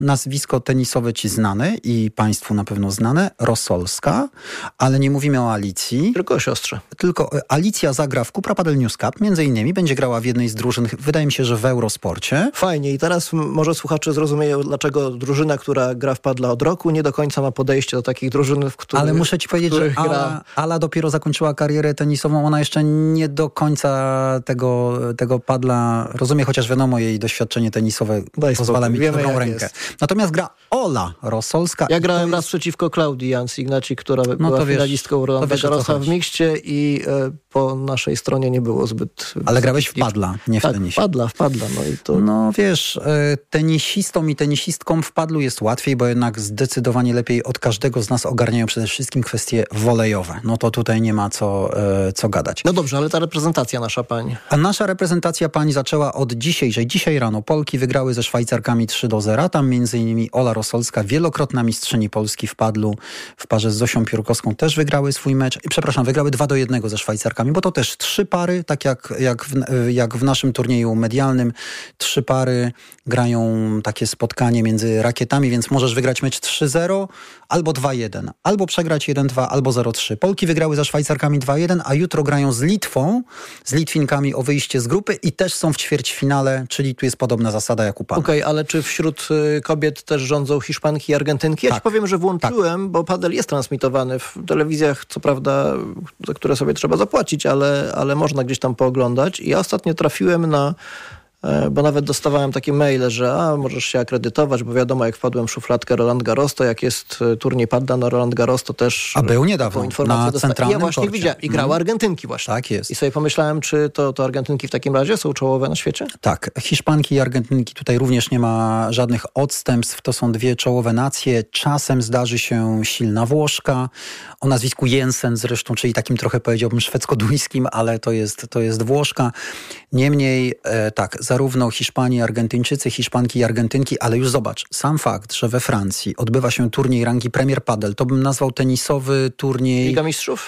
nazwisko tenisowe ci znane i państwu na pewno znane, Rosolska, ale nie mówimy o Alicji. Tylko o siostrze. Tylko Alicja zagra w Cupra Padel News Cup, między innymi będzie grała w jednej z drużyn, wydaje mi się, że w Eurosporcie. Fajnie i teraz może słuchacze zrozumieją, dlaczego drużyna, która gra w padla od roku, nie do końca ma podejście do takich drużyn, w których ale muszę ci powiedzieć, że Ala dopiero zakończyła karierę tenisową, ona jeszcze nie do końca tego padla rozumie, chociaż wiadomo, jej doświadczenie tenisowe pozwala mieć dobrą rękę. Natomiast gra Ola Rosolska. Ja grałem raz przeciwko Klaudii Jans-Ignaci, która była finalistką Rolanda Garrosa w mikście i po naszej stronie nie było zbyt... Ale grałeś w padla, nie w tak, tenisie. w padla. No i to... No wiesz, tenisistom i tenisistkom w padlu jest łatwiej, bo jednak zdecydowanie lepiej od każdego z nas ogarniają przede wszystkim kwestie wolejowe. No to tutaj nie ma co gadać. No dobrze, ale ta reprezentacja nasza pań. A nasza reprezentacja pań zaczęła od dzisiaj rano. Polki wygrały ze Szwajcarkami 3-0. Tam m.in. Ola Rosolska, wielokrotna mistrzyni Polski w padlu w parze z Zosią Piórkowską też wygrały swój mecz. Wygrały 2-1 ze Szwajcarkami, bo to też 3 pary, tak jak w naszym turnieju medialnym. 3 pary grają takie spotkanie między rakietami, więc możesz wygrać mecz 3-0 albo 2-1, albo przegrać 1-2, albo 0-3. Polki wygrały za Szwajcarkami 2-1, a jutro grają z Litwą, z Litwinkami o wyjście z grupy i też są w ćwierćfinale, czyli tu jest podobna zasada jak u panów. Okej, ale czy wśród kobiet też rządzą Hiszpanki i Argentynki? Ja ci powiem, że włączyłem, bo padel jest transmitowany w telewizjach, co prawda, za które sobie trzeba zapłacić, ale można gdzieś tam pooglądać. I ja ostatnio trafiłem na... Bo nawet dostawałem takie maile, że możesz się akredytować, bo wiadomo, jak wpadłem w szufladkę Roland Garros, to jak jest turniej padla na Roland Garros, to też... A był niedawno na centralnym Ja właśnie korcie. widziałem. I grały Argentynki właśnie. Tak jest. I sobie pomyślałem, czy to Argentynki w takim razie są czołowe na świecie? Tak. Hiszpanki i Argentynki tutaj również nie ma żadnych odstępstw. To są 2 czołowe nacje. Czasem zdarzy się silna Włoszka, o nazwisku Jensen zresztą, czyli takim trochę powiedziałbym szwedzko-duńskim, ale to jest Włoszka. Niemniej tak, zarówno Hiszpanie, Argentyńczycy, Hiszpanki i Argentynki, ale już zobacz, sam fakt, że we Francji odbywa się turniej rangi Premier Padel, to bym nazwał tenisowy turniej... Liga Mistrzów?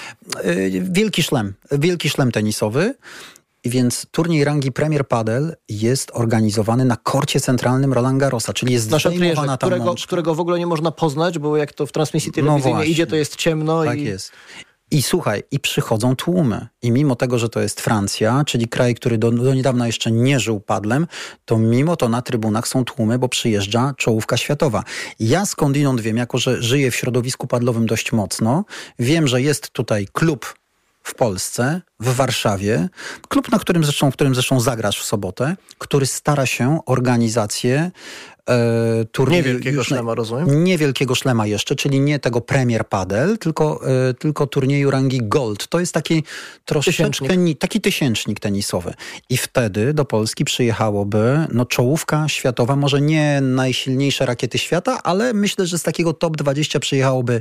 Wielki szlem tenisowy. Więc turniej rangi Premier Padel jest organizowany na korcie centralnym Roland Garrosa, czyli jest zdejmowana ta mączka. Którego w ogóle nie można poznać, bo jak to w transmisji telewizyjnej idzie, to jest ciemno. Tak jest. I słuchaj, i przychodzą tłumy. I mimo tego, że to jest Francja, czyli kraj, który do niedawna jeszcze nie żył padlem, to mimo to na trybunach są tłumy, bo przyjeżdża czołówka światowa. Ja skądinąd wiem, jako że żyję w środowisku padlowym dość mocno, wiem, że jest tutaj klub w Polsce, w Warszawie, klub, w którym zresztą zagrasz w sobotę, który stara się o organizację turnieju. Niewielkiego szlema, rozumiem? Niewielkiego szlema jeszcze, czyli nie tego Premier Padel, tylko turnieju rangi Gold. To jest taki troszeczkę taki tysięcznik tenisowy. I wtedy do Polski przyjechałoby czołówka światowa, może nie najsilniejsze rakiety świata, ale myślę, że z takiego top 20 przyjechałoby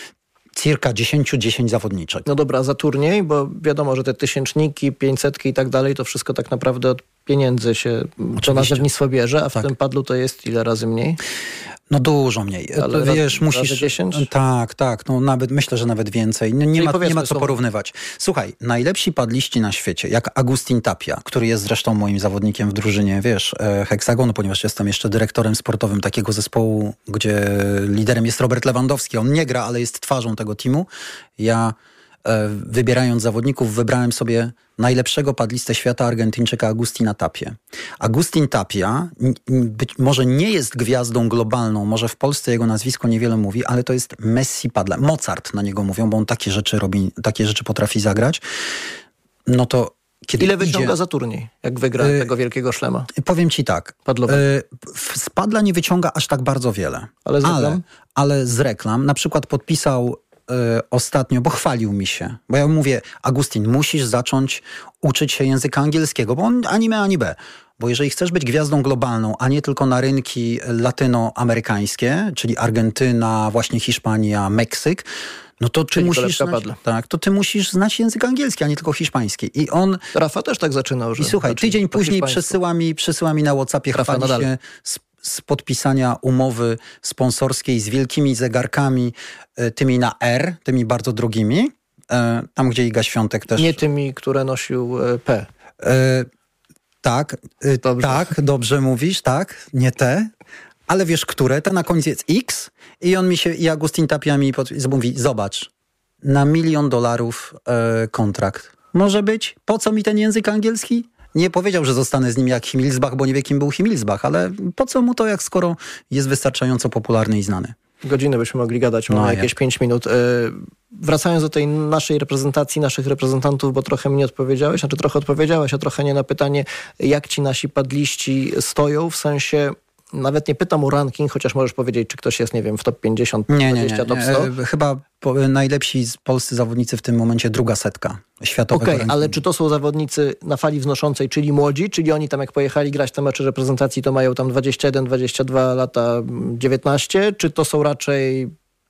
cirka 10 zawodniczek. No dobra, za turniej, bo wiadomo, że te tysięczniki, 500 i tak dalej, to wszystko tak naprawdę od pieniędzy się to nazewnictwo bierze, a w tym padlu to jest ile razy mniej? No dużo mniej. Ale wiesz, musisz... Razy 10? Tak. No nawet, myślę, że nawet więcej. Nie ma co porównywać. Słuchaj, najlepsi padliści na świecie, jak Agustin Tapia, który jest zresztą moim zawodnikiem w drużynie, Heksagonu, ponieważ jestem jeszcze dyrektorem sportowym takiego zespołu, gdzie liderem jest Robert Lewandowski. On nie gra, ale jest twarzą tego teamu. Ja wybierając zawodników, wybrałem sobie najlepszego padlistę świata, Argentyńczyka Agustina Tapię. Agustin Tapia być może nie jest gwiazdą globalną, może w Polsce jego nazwisko niewiele mówi, ale to jest Messi padla. Mozart na niego mówią, bo on takie rzeczy robi, takie rzeczy potrafi zagrać. No to kiedy ile wyciąga za turniej, jak wygra tego wielkiego szlema? Powiem ci tak. Z padla nie wyciąga aż tak bardzo wiele. Ale z reklam. Na przykład podpisał ostatnio, bo chwalił mi się, bo ja mówię, Agustin, musisz zacząć uczyć się języka angielskiego, bo on ani me, ani be. Bo jeżeli chcesz być gwiazdą globalną, a nie tylko na rynki latynoamerykańskie, czyli Argentyna, właśnie Hiszpania, Meksyk, no to ty musisz znać język angielski, a nie tylko hiszpański. I on... Rafa też tak zaczynał. I słuchaj, tydzień później przesyła mi na WhatsAppie, chwali się z podpisania umowy sponsorskiej z wielkimi zegarkami, tymi na R, tymi bardzo drogimi, tam gdzie Iga Świątek też... Nie tymi, które nosił P. Tak, dobrze mówisz, tak, nie te, ale wiesz, które? Ten na koniec jest X i on i Agustin Tapia mi mówi, zobacz, na $1 milion kontrakt. Może być? Po co mi ten język angielski? Nie powiedział, że zostanę z nim jak Himmelsbach, bo nie wie, kim był Himmelsbach, ale po co mu to, jak skoro jest wystarczająco popularny i znany? Godziny byśmy mogli gadać, mamy jakieś 5 minut. Wracając do tej naszej reprezentacji, naszych reprezentantów, bo trochę mi nie odpowiedziałeś, trochę odpowiedziałeś, a trochę nie na pytanie, jak ci nasi padliści stoją, w sensie... Nawet nie pytam o ranking, chociaż możesz powiedzieć, czy ktoś jest, nie wiem, w top 50, top 20, top 100. Chyba najlepsi polscy zawodnicy w tym momencie druga setka światowego rankingu. Ale czy to są zawodnicy na fali wznoszącej, czyli młodzi, czyli oni tam jak pojechali grać te mecze reprezentacji, to mają tam 21, 22 lata, 19, czy to są raczej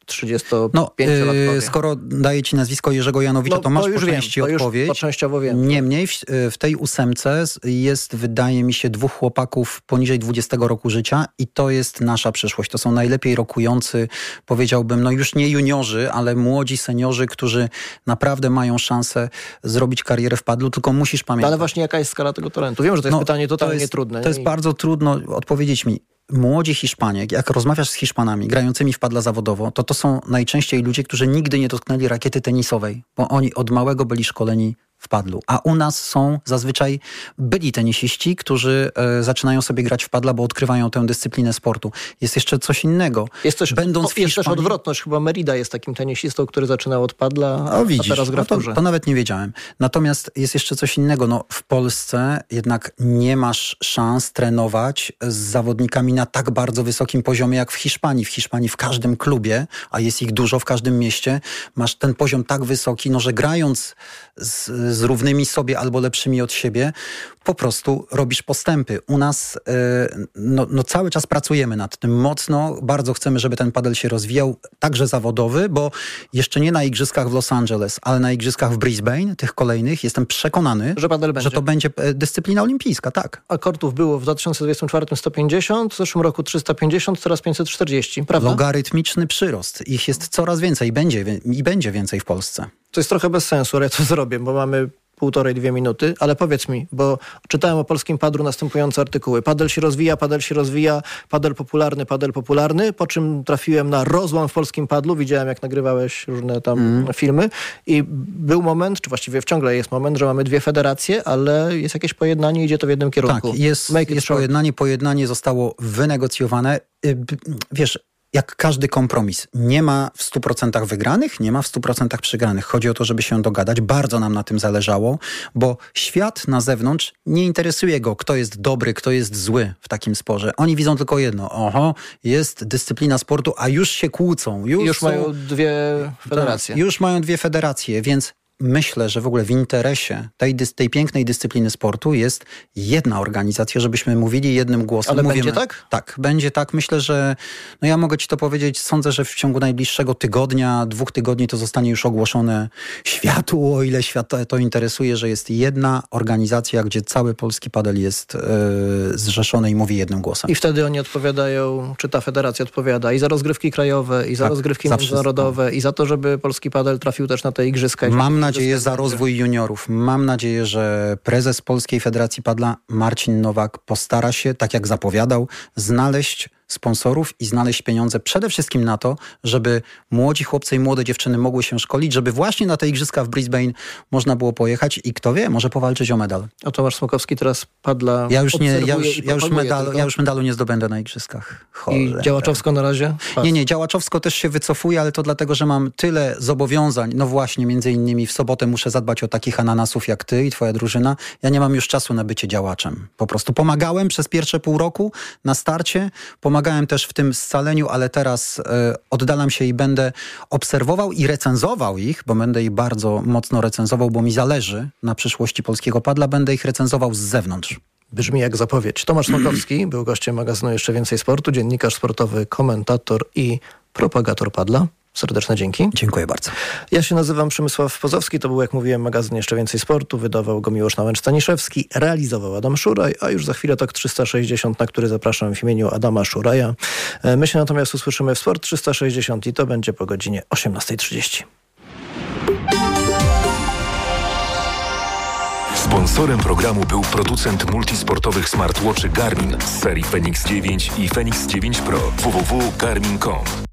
35-latkowie? Skoro daję ci nazwisko Jerzego Janowicza, to masz po części odpowiedź. Po częściowo wiem. Niemniej w tej 8 jest, wydaje mi się, 2 chłopaków poniżej 20 roku życia i to jest nasza przyszłość. To są najlepiej rokujący, powiedziałbym, już nie juniorzy, ale młodzi seniorzy, którzy naprawdę mają szansę zrobić karierę w padlu, tylko musisz pamiętać. Ale właśnie jaka jest skala tego talentu? Wiem, że to jest pytanie totalnie trudne. To jest bardzo trudno odpowiedzieć mi. Młodzi Hiszpanie, jak rozmawiasz z Hiszpanami grającymi w padla zawodowo, to są najczęściej ludzie, którzy nigdy nie dotknęli rakiety tenisowej, bo oni od małego byli szkoleni w padlu. A u nas są zazwyczaj byli tenisiści, którzy zaczynają sobie grać w padla, bo odkrywają tę dyscyplinę sportu. Jest jeszcze coś innego. Jest też odwrotność. Chyba Merida jest takim tenisistą, który zaczynał od padla, a teraz gra w turze. To nawet nie wiedziałem. Natomiast jest jeszcze coś innego. W Polsce jednak nie masz szans trenować z zawodnikami na tak bardzo wysokim poziomie jak w Hiszpanii. W Hiszpanii w każdym klubie, a jest ich dużo w każdym mieście, masz ten poziom tak wysoki, że grając z równymi sobie albo lepszymi od siebie, po prostu robisz postępy. U nas cały czas pracujemy nad tym mocno. Bardzo chcemy, żeby ten padel się rozwijał, także zawodowy, bo jeszcze nie na igrzyskach w Los Angeles, ale na igrzyskach w Brisbane, tych kolejnych, jestem przekonany, że to będzie dyscyplina olimpijska, tak. A kortów było w 2024 150, w zeszłym roku 350, teraz 540, prawda? Logarytmiczny przyrost. Ich jest coraz więcej i będzie więcej w Polsce. To jest trochę bez sensu, ale ja to zrobię, bo mamy 1,5–2 minuty, ale powiedz mi, bo czytałem o polskim padlu następujące artykuły. Padel się rozwija, padel popularny, po czym trafiłem na rozłam w polskim padlu, widziałem jak nagrywałeś różne tam filmy i był moment, czy właściwie ciągle jest moment, że mamy 2 federacje, ale jest jakieś pojednanie, idzie to w jednym kierunku. Tak, jest pojednanie zostało wynegocjowane. Wiesz, jak każdy kompromis. Nie ma w 100% wygranych, nie ma w 100% przegranych. Chodzi o to, żeby się dogadać. Bardzo nam na tym zależało, bo świat na zewnątrz nie interesuje go, kto jest dobry, kto jest zły w takim sporze. Oni widzą tylko jedno. Jest dyscyplina sportu, a już się kłócą. Już mają 2 federacje. Już mają 2 federacje, więc myślę, że w ogóle w interesie tej pięknej dyscypliny sportu jest jedna organizacja, żebyśmy mówili jednym głosem. Ale będzie tak? Tak, będzie tak. Myślę, że ja mogę ci to powiedzieć, sądzę, że w ciągu najbliższego tygodnia, 2 tygodni to zostanie już ogłoszone światu, o ile świat to interesuje, że jest jedna organizacja, gdzie cały polski padel jest zrzeszony i mówi jednym głosem. I wtedy oni odpowiadają, czy ta federacja odpowiada i za rozgrywki krajowe, i za rozgrywki międzynarodowe, i za to, żeby polski padel trafił też na te igrzyska. Mam nadzieję za rozwój juniorów. Mam nadzieję, że prezes Polskiej Federacji Padla Marcin Nowak postara się, tak jak zapowiadał, znaleźć sponsorów i znaleźć pieniądze przede wszystkim na to, żeby młodzi chłopcy i młode dziewczyny mogły się szkolić, żeby właśnie na te igrzyska w Brisbane można było pojechać i kto wie, może powalczyć o medal. A Tomasz Smokowski teraz padla Ja już medalu nie zdobędę na igrzyskach. I Działaczowsko na razie? Nie, Działaczowsko też się wycofuje, ale to dlatego, że mam tyle zobowiązań. No właśnie, między innymi w sobotę muszę zadbać o takich ananasów jak ty i twoja drużyna. Ja nie mam już czasu na bycie działaczem. Po prostu pomagałem przez pierwsze pół roku na starcie, pomagałem też w tym scaleniu, ale teraz oddalam się i będę obserwował i recenzował ich, bo będę ich bardzo mocno recenzował, bo mi zależy na przyszłości polskiego padla. Będę ich recenzował z zewnątrz. Brzmi jak zapowiedź. Tomasz Smokowski był gościem magazynu Jeszcze Więcej Sportu, dziennikarz sportowy, komentator i propagator padla. Serdeczne dzięki. Dziękuję bardzo. Ja się nazywam Przemysław Pozowski, to był, jak mówiłem, magazyn Jeszcze Więcej Sportu, wydawał go Miłosz Nałęcz-Staniszewski, realizował Adam Szuraj, a już za chwilę TOK 360, na który zapraszam w imieniu Adama Szuraja. My się natomiast usłyszymy w Sport 360 i to będzie po godzinie 18:30. Sponsorem programu był producent multisportowych smartwatchy Garmin z serii Fenix 9 i Fenix 9 Pro. www.garmin.com